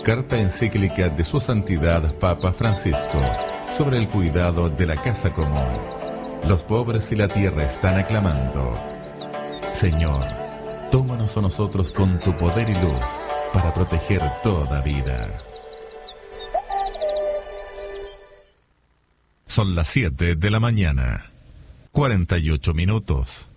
Carta encíclica de Su Santidad Papa Francisco sobre el cuidado de la casa común. Los pobres y la tierra están aclamando. Señor, tómanos a nosotros con tu poder y luz para proteger toda vida. Son las 7 de la mañana, 48 minutos.